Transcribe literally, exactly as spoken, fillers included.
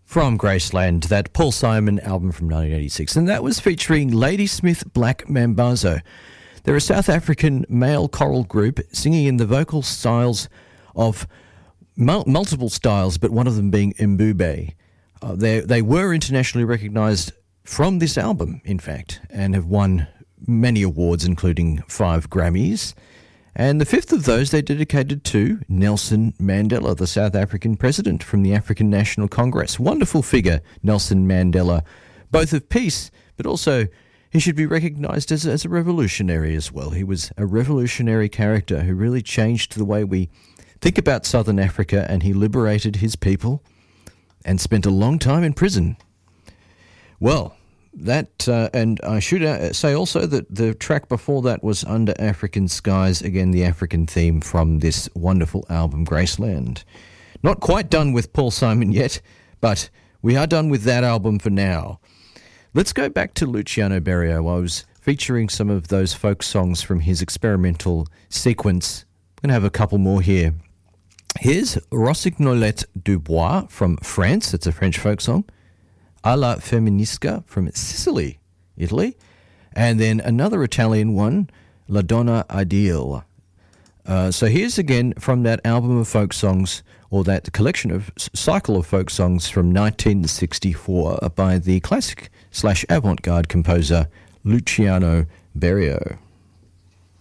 From Graceland, that Paul Simon album from nineteen eighty-six, and that was featuring Ladysmith Black Mambazo. They're a South African male choral group singing in the vocal styles of mul- multiple styles, but one of them being mbube. Uh, they they were internationally recognised from this album, in fact, and have won many awards, including five Grammys. And the fifth of those they dedicated to Nelson Mandela, the South African president from the African National Congress. Wonderful figure, Nelson Mandela, both of peace, but also he should be recognised as, as a revolutionary as well. He was a revolutionary character who really changed the way we think about Southern Africa, and he liberated his people and spent a long time in prison. Well, that, uh, and I should uh, say also that the track before that was Under African Skies, again the African theme from this wonderful album, Graceland. Not quite done with Paul Simon yet, but we are done with that album for now. Let's go back to Luciano Berio. I was featuring some of those folk songs from his experimental sequence. I'm going to have a couple more here. Here's Rossignolette du Bois from France. It's a French folk song. Alla Femminisca from Sicily, Italy. And then another Italian one, La Donna Ideale. Uh, so here's again from that album of folk songs, or that collection of cycle of folk songs from nineteen sixty-four by the classic slash avant-garde composer Luciano Berio.